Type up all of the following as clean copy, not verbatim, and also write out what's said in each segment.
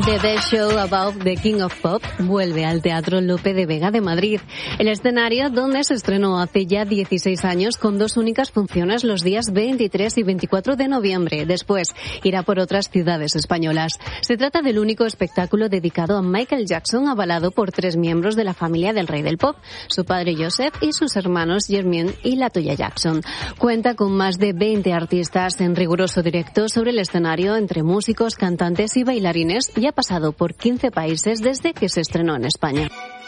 The Best Show About the King of Pop vuelve al Teatro Lope de Vega de Madrid, el escenario donde se estrenó hace ya 16 años con 2 únicas funciones los días 23 y 24 de noviembre. Después irá por otras ciudades españolas. Se trata del único espectáculo dedicado a Michael Jackson, avalado por 3 miembros de la familia del rey del pop, su padre Joseph y sus hermanos Jermaine y Latoya Jackson. Cuenta con más de 20 artistas en riguroso directo sobre el escenario, entre músicos, cantantes y bailarines, y ha pasado por 15 países desde que se estrenó en España.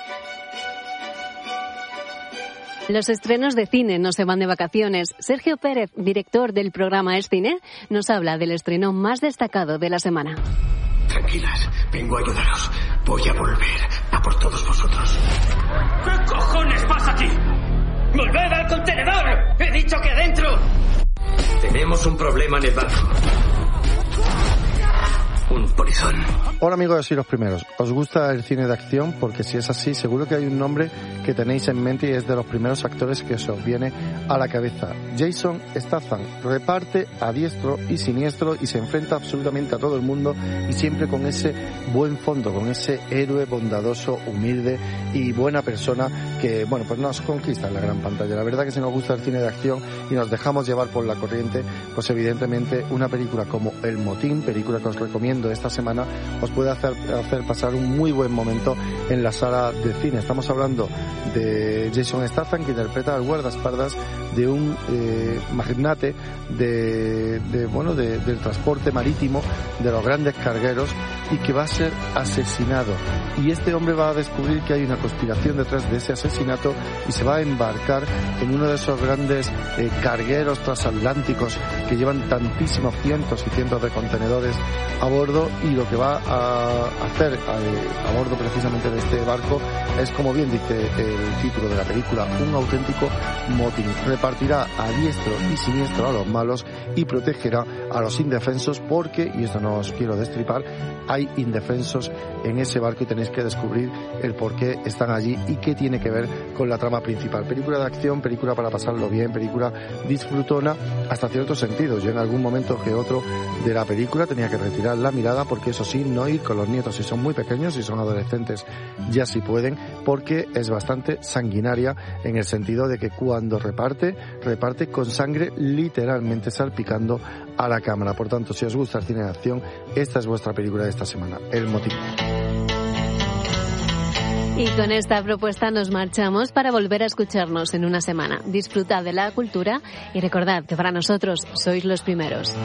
Los estrenos de cine no se van de vacaciones. Sergio Pérez, director del programa Es Cine, nos habla del estreno más destacado de la semana. Tranquilas, vengo a ayudaros. Voy a volver a por todos vosotros. ¿Qué cojones pasa aquí? ¡Volved al contenedor! ¡He dicho que adentro! Tenemos un problema en el barco. Un polizón. Hola amigos y los primeros, ¿os gusta el cine de acción? Porque si es así, seguro que hay un nombre que tenéis en mente y es de los primeros actores que se os viene a la cabeza. Jason Statham reparte a diestro y siniestro y se enfrenta absolutamente a todo el mundo, y siempre con ese buen fondo, con ese héroe bondadoso, humilde y buena persona que, bueno, pues nos conquista en la gran pantalla. La verdad que si nos gusta el cine de acción y nos dejamos llevar por la corriente, pues evidentemente una película como El Motín, película que os recomiendo esta semana, os puede hacer pasar un muy buen momento en la sala de cine. Estamos hablando de Jason Statham, que interpreta al guardaespaldas de un magnate del transporte marítimo, de los grandes cargueros, y que va a ser asesinado. Y este hombre va a descubrir que hay una conspiración detrás de ese asesinato y se va a embarcar en uno de esos grandes cargueros transatlánticos que llevan tantísimos cientos y cientos de contenedores a bordo, y lo que va a hacer a bordo precisamente de este barco es, como bien dice el título de la película, un auténtico motín. Repartirá a diestro y siniestro a los malos y protegerá a los indefensos, porque, y esto no os quiero destripar, hay indefensos en ese barco y tenéis que descubrir el por qué están allí y qué tiene que ver con la trama principal. Película de acción, película para pasarlo bien, película disfrutona hasta ciertos sentidos. Yo en algún momento que otro de la película tenía que retirar la mirada, porque eso sí, no ir con los nietos si son muy pequeños, si son adolescentes ya sí pueden, porque es bastante sanguinaria en el sentido de que cuando reparte con sangre literalmente salpicando a la cámara. Por tanto, si os gusta el cine de acción, esta es vuestra película de esta semana, El Motín. Y con esta propuesta nos marchamos para volver a escucharnos en una semana. Disfrutad de la cultura y recordad que para nosotros sois los primeros.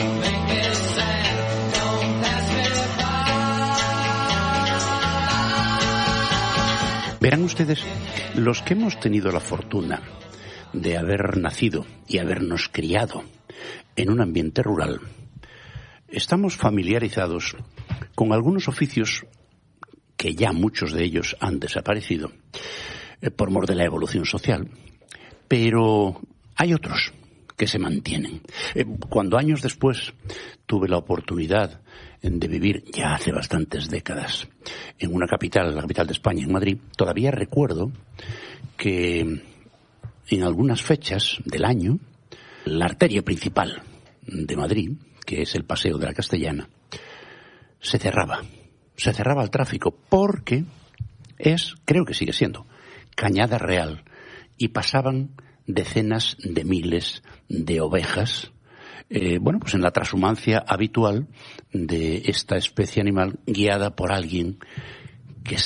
Verán ustedes, los que hemos tenido la fortuna de haber nacido y habernos criado en un ambiente rural, estamos familiarizados con algunos oficios que ya muchos de ellos han desaparecido por mor de la evolución social, pero hay otros que se mantienen. Cuando años después tuve la oportunidad de vivir, ya hace bastantes décadas, en una capital, la capital de España, en Madrid, todavía recuerdo que en algunas fechas del año, la arteria principal de Madrid, que es el Paseo de la Castellana, se cerraba al tráfico, porque creo que sigue siendo, Cañada Real, y pasaban decenas de miles de ovejas, pues en la trashumancia habitual de esta especie animal, guiada por alguien que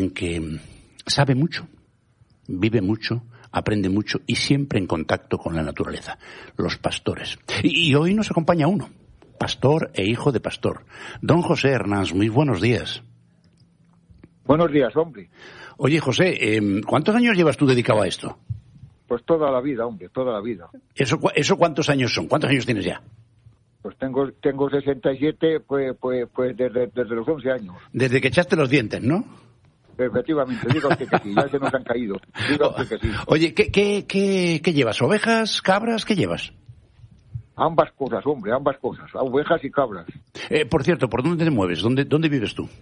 sabe mucho, vive mucho, aprende mucho y siempre en contacto con la naturaleza, los pastores. Y hoy nos acompaña uno, pastor e hijo de pastor, don José Hernández. Muy buenos días. Buenos días, hombre. Oye, José, ¿cuántos años llevas tú dedicado a esto? Pues toda la vida, hombre, toda la vida. ¿Eso cuántos años son? ¿Cuántos años tienes ya? Pues tengo 67, pues desde los 11 años. Desde que echaste los dientes, ¿no? Efectivamente, diga usted que sí, ya se nos han caído. Diga usted que sí. Oye, ¿qué llevas? ¿Ovejas, cabras? ¿Qué llevas? Ambas cosas, hombre, ambas cosas. Ovejas y cabras. Por cierto, ¿por dónde te mueves? ¿Dónde vives tú?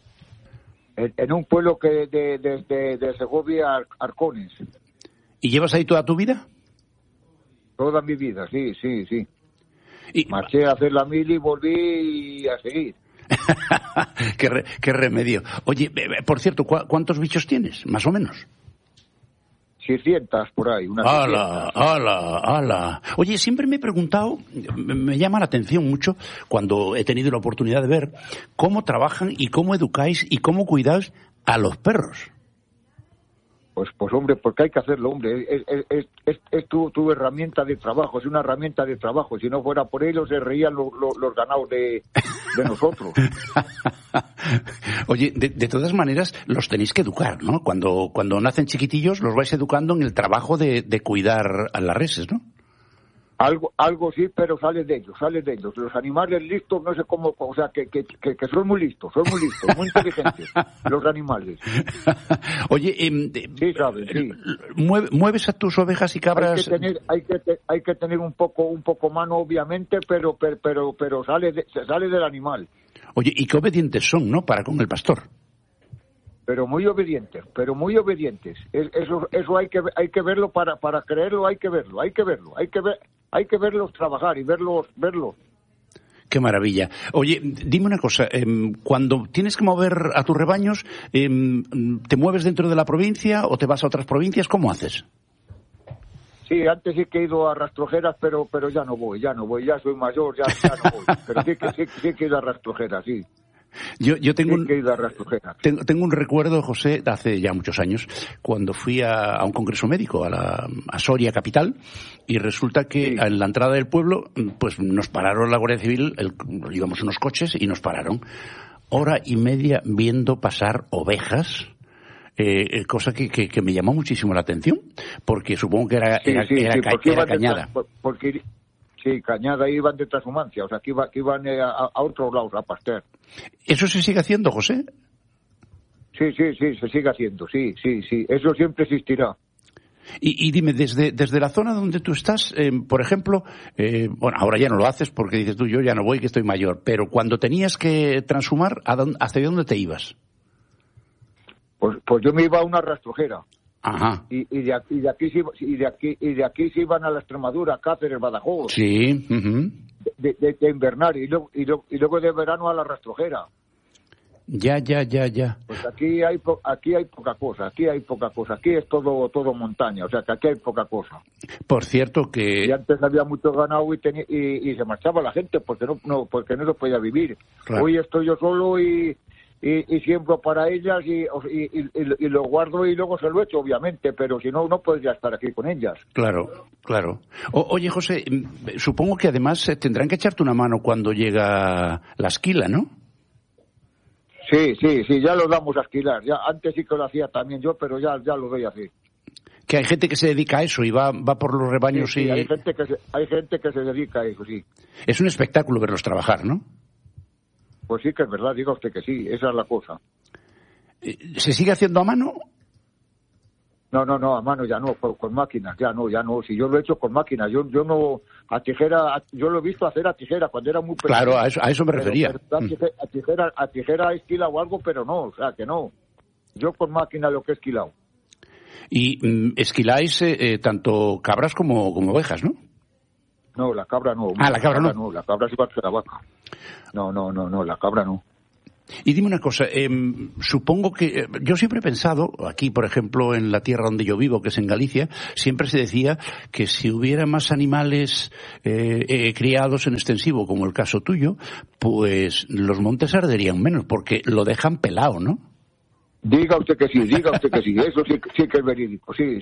En un pueblo que de Segovia, Arcones. ¿Y llevas ahí toda tu vida? Toda mi vida, sí. Marché a hacer la mili y volví a seguir. qué remedio. Oye, por cierto, ¿cuántos bichos tienes, más o menos? 600 por ahí. ¡Hala! Oye, siempre me he preguntado, me llama la atención mucho cuando he tenido la oportunidad de ver cómo trabajan y cómo educáis y cómo cuidáis a los perros. Pues hombre, porque hay que hacerlo, hombre. Es tu herramienta de trabajo, es una herramienta de trabajo. Si no fuera por ellos, se reían los ganados de nosotros. Oye, de todas maneras, los tenéis que educar, ¿no? Cuando nacen chiquitillos, los vais educando en el trabajo de cuidar a las reses, ¿no? Algo sí, pero sale de ellos. Los animales listos, no sé cómo, o sea, que son muy listos, muy inteligentes, los animales. Oye, sí, sabes, sí. ¿Mueves a tus ovejas y cabras? Hay que tener un poco mano, obviamente, pero sale del animal. Oye, y qué obedientes son, ¿no? Para con el pastor. Pero muy obedientes. Eso hay que verlo para creerlo, hay que verlo. Hay que verlos trabajar y verlos. Qué maravilla. Oye, dime una cosa, cuando tienes que mover a tus rebaños, ¿te mueves dentro de la provincia o te vas a otras provincias? ¿Cómo haces? Sí, antes sí que he ido a Rastrojeras, pero ya no voy, ya soy mayor, ya no voy. Pero sí que he ido a Rastrojeras, sí. Yo tengo un recuerdo, José, hace ya muchos años, cuando fui a un congreso médico a Soria capital, y resulta que en la entrada del pueblo pues nos pararon la Guardia Civil, íbamos unos coches y nos pararon 1:30 viendo pasar ovejas, cosa que me llamó muchísimo la atención, porque supongo que era Cañada. Sí, Cañada iban de transhumancia, o sea, que iban a otros lados, a Pasteur. ¿Eso se sigue haciendo, José? Sí, se sigue haciendo, sí. Eso siempre existirá. Y dime, desde la zona donde tú estás, por ejemplo, bueno, ahora ya no lo haces porque dices tú, yo ya no voy, que estoy mayor, pero cuando tenías que transhumar, ¿hasta dónde te ibas? Pues yo me iba a una rastrojera. Ajá. Y de aquí se iban a la Extremadura, Cáceres, Badajoz. Sí. Uh-huh. De invernar y luego de verano a la rastrojera. Ya. Pues aquí hay poca cosa. Aquí es todo montaña, o sea que aquí hay poca cosa. Por cierto que... Y antes había mucho ganado y se marchaba la gente porque no se podía vivir. Claro. Hoy estoy yo solo y siembro para ellas y lo guardo y luego se lo echo, obviamente, pero si no podría estar aquí con ellas. Claro. Oye, José, supongo que además tendrán que echarte una mano cuando llega la esquila, ¿no? Sí, ya lo damos a esquilar. Ya antes sí que lo hacía también yo, pero ya lo doy así. Que hay gente que se dedica a eso y va por los rebaños sí, hay gente que se dedica a eso, sí. Es un espectáculo verlos trabajar, ¿no? Pues sí que es verdad, diga usted que sí, esa es la cosa. ¿Se sigue haciendo a mano? No, a mano ya no, con máquinas, ya no. Si yo lo he hecho con máquinas, yo no, a tijera, yo lo he visto hacer a tijera cuando era muy pequeño. Claro, a eso me refería. A tijera he esquilado algo, pero no, o sea que no. Yo con máquina lo que he esquilado. Y esquiláis tanto cabras como ovejas, ¿no? No, la cabra no. La cabra no. La cabra sí va a ser la vaca. No, la cabra no. Y dime una cosa, supongo que yo siempre he pensado, aquí por ejemplo en la tierra donde yo vivo, que es en Galicia, siempre se decía que si hubiera más animales criados en extensivo, como el caso tuyo, pues los montes arderían menos, porque lo dejan pelado, ¿no? Diga usted que sí, eso sí que es verídico, sí.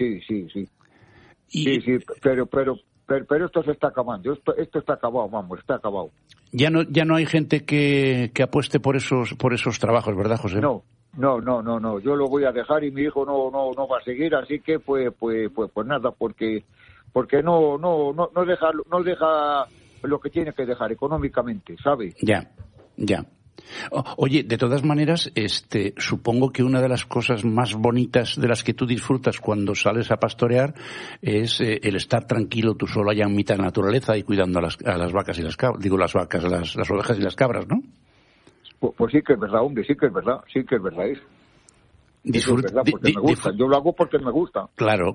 Sí, pero esto se está acabando, esto está acabado, está acabado. Ya no hay gente que apueste por esos trabajos, ¿verdad, José? No, yo lo voy a dejar y mi hijo no va a seguir, así que pues nada, porque no deja lo que tiene que dejar económicamente, ¿sabe? Ya. Oye, de todas maneras, supongo que una de las cosas más bonitas de las que tú disfrutas cuando sales a pastorear es el estar tranquilo tú solo allá en mitad de la naturaleza y cuidando a las vacas y las cabras, las ovejas y las cabras, ¿no? Pues sí que es verdad, hombre, sí que es verdad eso. Disfruta, es verdad, porque me gusta. Yo lo hago porque me gusta. Claro.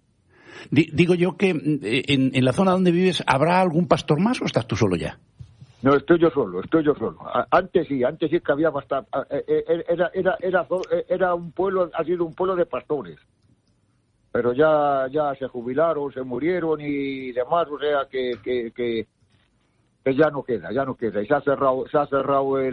Digo yo que en la zona donde vives, ¿habrá algún pastor más o estás tú solo ya? No, estoy yo solo. Antes sí que había bastante. Era un pueblo, ha sido un pueblo de pastores. Pero ya se jubilaron, se murieron y demás, o sea que ya no queda. Y se ha cerrado el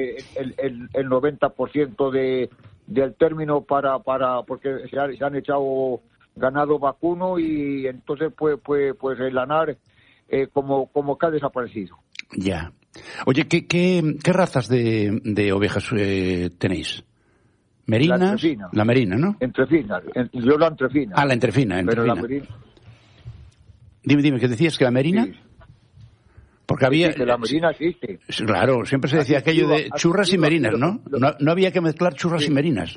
90% del término porque se han echado ganado vacuno y entonces pues el lanar como que ha desaparecido. Ya. Oye, ¿qué razas de ovejas tenéis? ¿Merinas? La merina, ¿no? Entrefinas. Yo la entrefina. Ah, la entrefina. Pero la merina... Dime, ¿qué decías? ¿Que la merina? Sí. Porque había... Que la merina existe. Claro, siempre se decía aquello de churras y merinas, ¿no? No había que mezclar churras y merinas.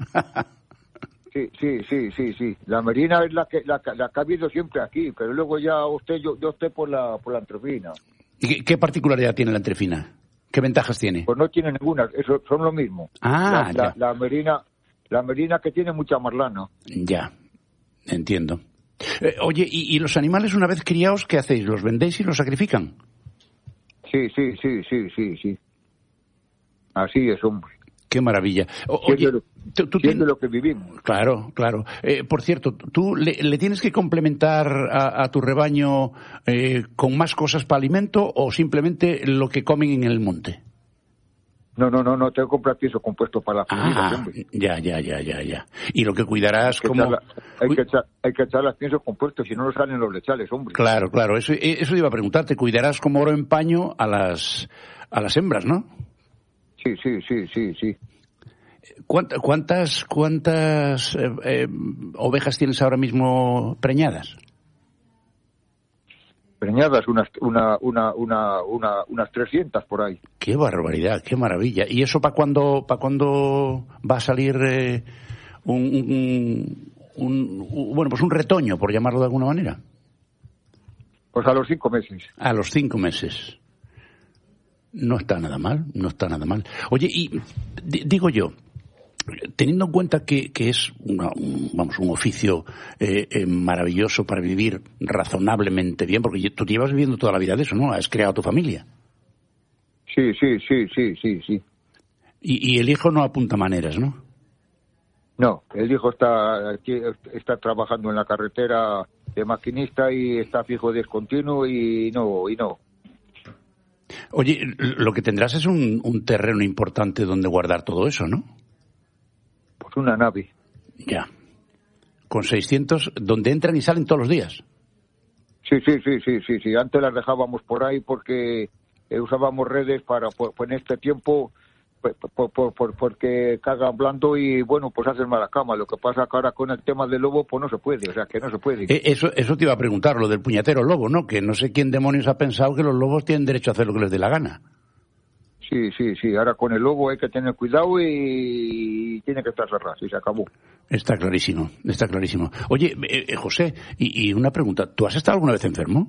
Sí. La merina es la que ha habido siempre aquí, pero luego ya yo opté por la entrefina. ¿Y qué particularidad tiene la entrefina? ¿Qué ventajas tiene? Pues no tiene ninguna, son lo mismo. Ah, la merina que tiene mucha más lana. Ya, entiendo. Oye, ¿y los animales una vez criados qué hacéis? ¿Los vendéis y los sacrifican? Sí. Así es, hombre. Qué maravilla. Oye, tú tienes lo que vivimos. Claro. Por cierto, ¿tú le tienes que complementar a tu rebaño con más cosas para alimento o simplemente lo que comen en el monte? No, tengo que comprar pienso compuesto para la familia. Ya. Y lo que cuidarás hay que echar las piensos compuestos, si no salen los lechales, hombre. Claro, eso iba a preguntarte. Cuidarás como oro en paño a las hembras, ¿no? Sí. ¿Cuántas ovejas tienes ahora mismo preñadas? Preñadas, unas 300 por ahí. ¡Qué barbaridad, qué maravilla! ¿Y eso para cuándo va a salir un retoño, por llamarlo de alguna manera? Pues a los 5 meses. A los 5 meses. No está nada mal. Oye, y digo yo, teniendo en cuenta que es un oficio maravilloso para vivir razonablemente bien, porque tú te llevas viviendo toda la vida de eso, ¿no? Has creado tu familia. Sí. Y el hijo no apunta maneras, ¿no? No, el hijo está trabajando en la carretera de maquinista y está fijo discontinuo y no. Oye, lo que tendrás es un terreno importante donde guardar todo eso, ¿no? Pues una nave. Ya. Con 600, donde entran y salen todos los días. Sí. Antes las dejábamos por ahí porque usábamos redes para, en este tiempo, porque cagan blando y, bueno, pues hacen mala cama. Lo que pasa que ahora con el tema del lobo, pues no se puede, o sea, que no se puede. Eso te iba a preguntar, lo del puñetero lobo, ¿no? Que no sé quién demonios ha pensado que los lobos tienen derecho a hacer lo que les dé la gana. Sí. Ahora con el lobo hay que tener cuidado y tiene que estar cerrado, y se acabó. Está clarísimo. Oye, José, y una pregunta, ¿tú has estado alguna vez enfermo?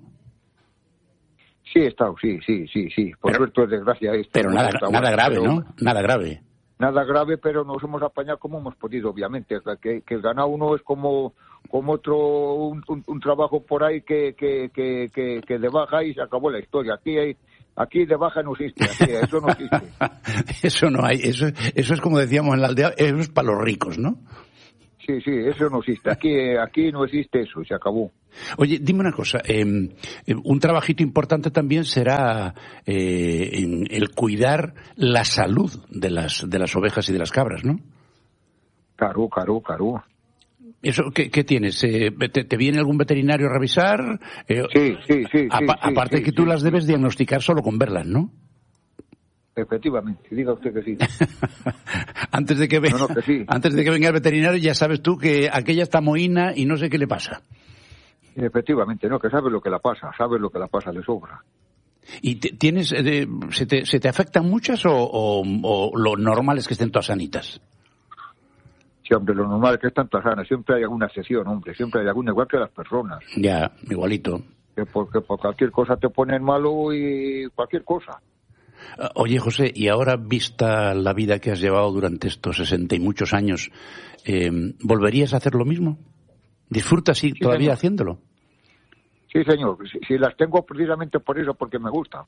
Sí, he estado, sí. Por suerte o desgracia. Pero nada grave, ¿no? Nada grave. Nada grave, pero nos hemos apañado como hemos podido, obviamente. Que el ganado uno es como otro, un trabajo por ahí que de baja y se acabó la historia. Aquí de baja no existe, eso no existe. Eso no hay, eso es como decíamos en la aldea, eso es para los ricos, ¿no? Sí, eso no existe. Aquí no existe eso y se acabó. Oye, dime una cosa. Un trabajito importante también será en el cuidar la salud de las ovejas y de las cabras, ¿no? Claro. ¿Eso qué tienes? ¿Te viene algún veterinario a revisar? Sí. Aparte que tú las debes diagnosticar solo con verlas, ¿no? Efectivamente, diga usted que sí. Antes de que venga el veterinario ya sabes tú que aquella está mohína y no sé qué le pasa. Efectivamente, no, que sabes lo que le pasa de sobra. ¿Y tienes, se te afectan muchas o lo normal es que estén todas sanitas? Sí, hombre, lo normal es que están todas sanas, siempre hay alguna excepción, hombre, siempre hay alguna, igual que las personas. Ya, igualito. Porque por cualquier cosa te ponen malo y cualquier cosa. Oye, José, y ahora, vista la vida que has llevado durante estos 60 y muchos años, ¿volverías a hacer lo mismo? ¿Disfrutas todavía haciéndolo? Sí, señor. Si las tengo precisamente por eso, porque me gusta.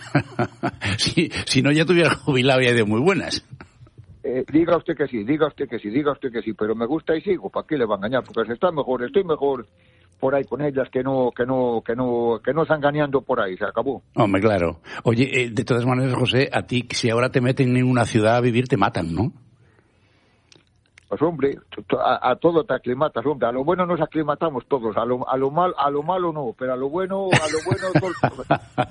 Si no, ya te hubieras jubilado y hay de muy buenas. Diga usted que sí, pero me gusta y sigo. ¿Para qué le va a engañar? Porque estoy mejor por ahí con ellas que no están engañando por ahí. Se acabó. Hombre, claro. Oye, de todas maneras, José, a ti, si ahora te meten en una ciudad a vivir, te matan, ¿no? Pues hombre, a todo te aclimatas, hombre. A lo bueno nos aclimatamos todos, a lo malo no, pero a lo bueno todos.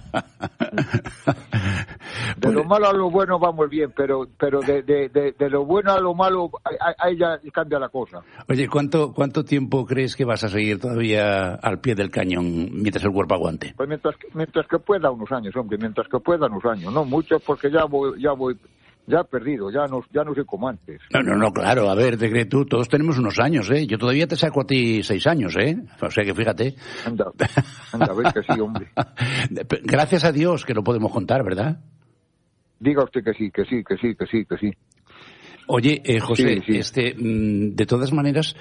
De lo malo a lo bueno vamos bien, pero de lo bueno a lo malo ahí ya cambia la cosa. Oye, ¿cuánto tiempo crees que vas a seguir todavía al pie del cañón mientras el cuerpo aguante? Pues mientras que pueda unos años, hombre, no muchos, porque ya voy ya perdido, ya no sé cómo antes. No, claro, a ver, tú, todos tenemos unos años, ¿eh? Yo todavía te saco a ti 6 años, ¿eh? O sea que fíjate. Anda, a ver que sí, hombre. Gracias a Dios que lo podemos contar, ¿verdad? Diga usted que sí. Oye, José, sí. De todas maneras,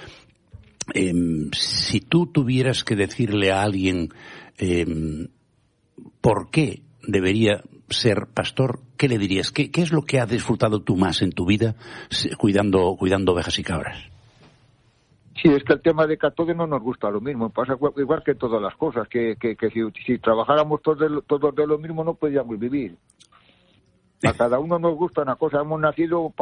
si tú tuvieras que decirle a alguien por qué debería ser pastor, ¿qué le dirías? ¿Qué es lo que has disfrutado tú más en tu vida cuidando ovejas y cabras? Sí, es que el tema de que a todos no nos gusta lo mismo, pasa igual que todas las cosas, que si trabajáramos todos de lo mismo no podíamos vivir. A cada uno nos gusta una cosa, hemos nacido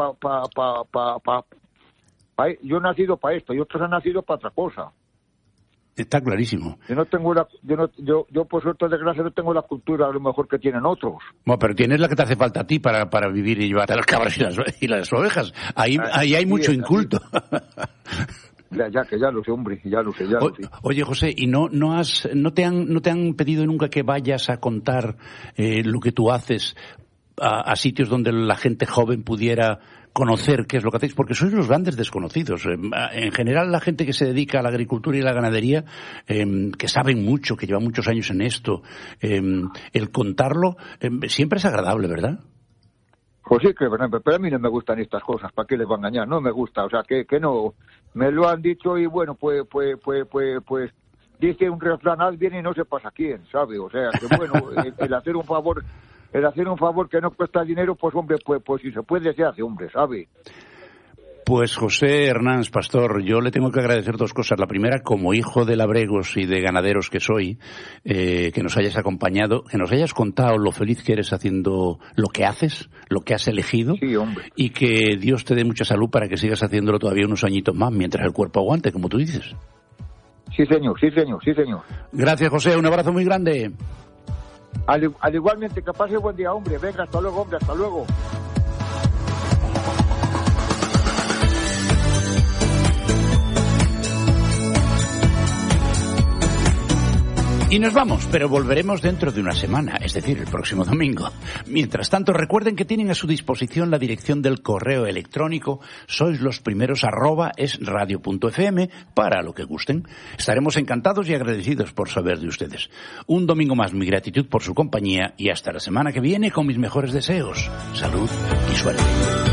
yo he nacido para esto y otros han nacido para otra cosa. Está clarísimo. Yo por suerte de desgracia no tengo la cultura a lo mejor que tienen otros. Bueno, pero tienes la que te hace falta a ti para vivir y llevar a las cabras y las ovejas. Ahí hay mucho inculto. Ya lo sé, hombre, ya lo sé. Oye, José, ¿y no te han pedido nunca que vayas a contar lo que tú haces a sitios donde la gente joven pudiera conocer qué es lo que hacéis? Porque sois los grandes desconocidos. En general, la gente que se dedica a la agricultura y la ganadería, que saben mucho, que llevan muchos años en esto, el contarlo siempre es agradable, ¿verdad? Pues sí, pero a mí no me gustan estas cosas. ¿Para qué les va a engañar? No me gusta. O sea, que no. Me lo han dicho y bueno, pues dice un refrán, haz bien y no se pasa quién, ¿sabe? O sea, que bueno, el hacer un favor que no cuesta dinero, pues hombre, pues si se puede se hace, hombre, ¿sabe? Pues José Hernández Pastor, yo le tengo que agradecer 2 cosas. La primera, como hijo de labregos y de ganaderos que soy, que nos hayas acompañado, que nos hayas contado lo feliz que eres haciendo lo que haces, lo que has elegido. Sí, hombre. Y que Dios te dé mucha salud para que sigas haciéndolo todavía unos añitos más, mientras el cuerpo aguante, como tú dices. Sí, señor. Gracias, José. Un abrazo muy grande. Al igualmente, que pase buen día, hombre. Venga, hasta luego, hombre, hasta luego. Y nos vamos, pero volveremos dentro de una semana, es decir, el próximo domingo. Mientras tanto, recuerden que tienen a su disposición la dirección del correo electrónico soislosprimeros@esradio.fm para lo que gusten. Estaremos encantados y agradecidos por saber de ustedes. Un domingo más, mi gratitud por su compañía y hasta la semana que viene con mis mejores deseos. Salud y suerte.